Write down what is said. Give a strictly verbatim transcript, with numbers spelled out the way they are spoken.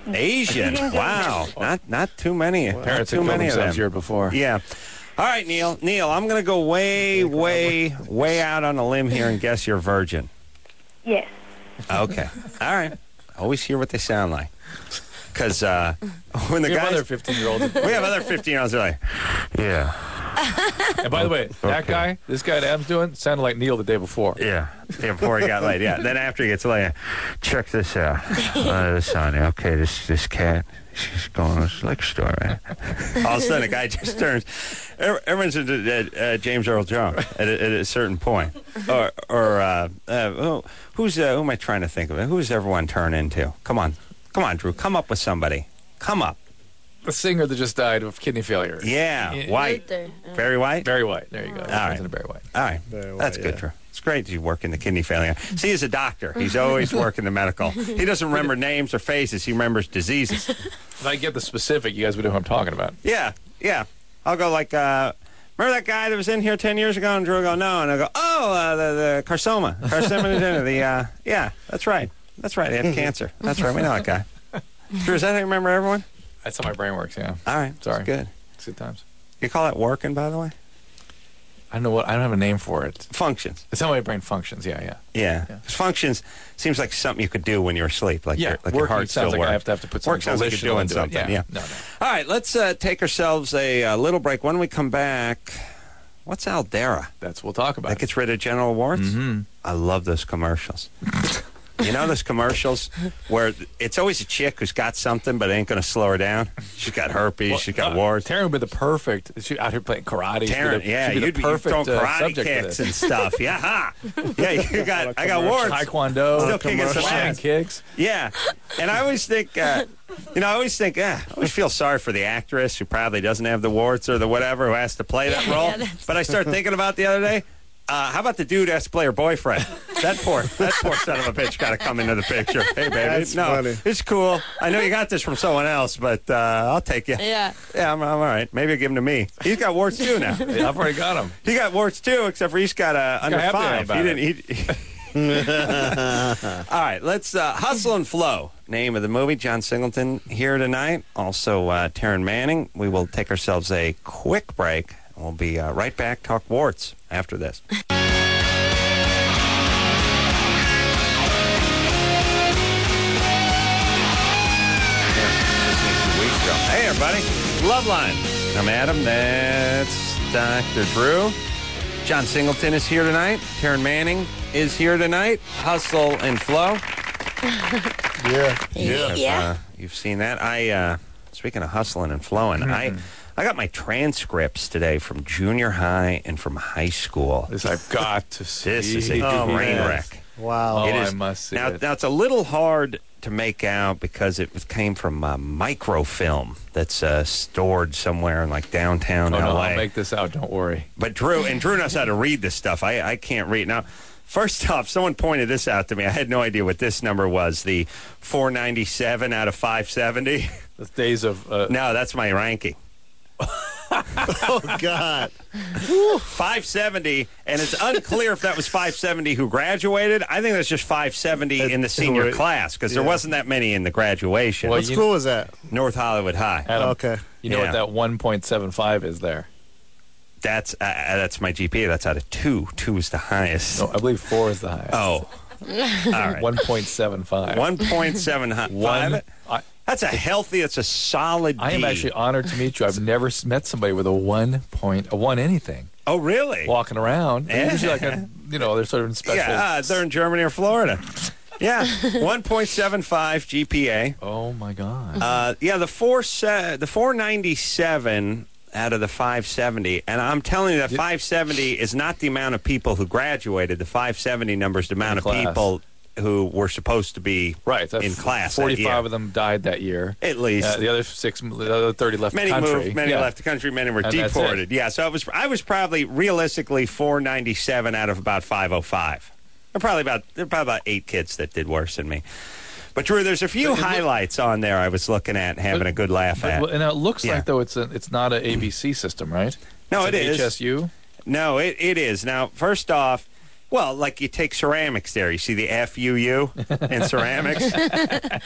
Asian. Wow. Not not too many. Well, not parents too have many killed of them. themselves here before. Yeah. All right, Neil. Neil, I'm going to go way, way, way out on a limb here and guess you're virgin. Yes. Okay. All right. Always hear what they sound like. Because uh, when the We have guys... other fifteen-year-olds. we have other fifteen-year-olds who are like, yeah. And by the way, that Okay. guy, this guy that Adam's doing, sounded like Neil the day before. Yeah. Yeah, before he got laid. Yeah. Then after he gets laid, check this out. Uh, this on okay, this this cat, she's going to the liquor store, right? All of a sudden, a guy just turns. Everyone's at uh, uh, James Earl Jones at a, at a certain point. Or, or uh, uh, who, who's uh, who am I trying to think of? Who's everyone turn into? Come on. Come on, Drew. Come up with somebody. Come up. The singer that just died of kidney failure. Yeah, Yeah. White. Right there. Yeah. Barry White? Barry White. There you go. All right. President Barry White. All right. Very White, That's good, yeah. Drew. It's great that you work in the kidney failure. See, he's a doctor. He's always working the medical. He doesn't remember names or faces. He remembers diseases. If I get the specific, you guys would know who I'm talking about. Yeah, yeah. I'll go like, uh, remember that guy that was in here ten years ago? And Drew will go, no. And I'll go, oh, uh, the, the carcinoma. Carcinoma, the, uh, yeah, that's right. That's right. He had cancer. That's right. We know that guy. Drew, is that how you remember everyone? That's how my brain works, yeah. All right. Sorry. That's good. It's good times. You call that working, by the way? I don't know what, I don't have a name for it. Functions. It's how my brain functions, yeah, yeah. Yeah. Yeah. 'Cause functions seems like something you could do when you're asleep. Like Yeah, your, like working your heart sounds still like works. I have to have to put some Work sounds like you're doing volitional into it. something. Yeah. Yeah. No, no. All right, let's uh, take ourselves a uh, little break. When we come back, what's Aldera? That's what we'll talk about. That gets rid of genital warts? Mm-hmm. I love those commercials. You know those commercials where it's always a chick who's got something but ain't going to slow her down? She's got herpes, Well, she's got uh, warts. Taryn would be the perfect. She's out here playing karate. She'd be Taryn, the- yeah, she'd be the you'd be perfect throwing uh, karate subject for kicks this. and stuff. Yeah, ha. Yeah, you got, I got warts. Taekwondo, Still kicking some flying ass. kicks. Yeah, and I always think, uh, you know, I always think, uh, I always feel sorry for the actress who probably doesn't have the warts or the whatever who has to play that Yeah, role. yeah, that's- But I start thinking about the other day, uh, how about the dude who has to play her boyfriend? That poor, that poor son of a bitch got to come into the picture. Hey, baby, That's no, funny. it's cool. I know you got this from someone else, but uh, I'll take you. Yeah. Yeah, I'm, I'm all right. Maybe I'll give him to me. He's got warts too now. Yeah, I've already got him. He got warts too, except for he's got uh, under happy five. about He didn't. He, all right, let's uh, Hustle and Flow. Name of the movie. John Singleton here tonight. Also, uh, Taryn Manning. We will take ourselves a quick break. We'll be uh, right back. Talk warts after this. Hey, everybody. Loveline. I'm Adam. That's Doctor Drew. John Singleton is here tonight. Taryn Manning is here tonight. Hustle and Flow. Yeah. Yeah. Uh, you've seen that. I, uh, speaking of hustling and flowing, I, I got my transcripts today from junior high and from high school. This I've got to see. This is a Oh, train man. wreck. Wow. Oh, It is- I must see Now, it. now, it's a little hard to make out because it was- came from uh, microfilm that's uh, stored somewhere in like downtown Oh, L A. no, I'll make this out. Don't worry. But Drew, and Drew knows how to read this stuff. I, I can't read. Now, first off, someone pointed this out to me. I had no idea what this number was, the four ninety-seven out of five seventy. The days of... Uh, No, that's my ranking. Oh, God. five seventy, and it's unclear if that was five seventy who graduated. I think that's just five seventy in the senior Right. class because there Yeah. wasn't that many in the graduation. Well, What you- school was that? North Hollywood High. Adam, Okay. you know Yeah. what that one point seven five is there? That's uh, that's my G P A. That's out of two. Two is the highest. No, I believe four is the highest. Oh, all right. one point seven five. One point seven five. One. I, That's a healthy. That's a solid. I am D. actually honored to meet you. I've never s- met somebody with a one point, a one anything Oh, really? walking around. They're Yeah. usually like a, you know, they're sort of in special. Yeah, uh, they're in Germany or Florida. Yeah, one point seven five G P A. Oh my God. Uh, yeah, the four se- the four ninety-seven out of the five seventy, and I'm telling you that five seventy is not the amount of people who graduated. The five seventy number is the amount of class. people who were supposed to be Right. That's in class. that forty-five year. of them died that year. At least. Uh, the other six, the other thirty left Many the country. moved, many Yeah. left the country, many were And that's deported. Yeah, so it was. I was probably realistically four ninety-seven out of about five oh five. There are probably about there are probably about eight kids that did worse than me. But Drew, there's a few But it look- highlights on there I was looking at and having But- a good laugh But, at. well, and it looks Yeah. like though it's a, it's not an A B C system, right? No, it's it an is. H S U. No, it, it is. Now, first off, well, like you take ceramics there. You see the F U U in ceramics?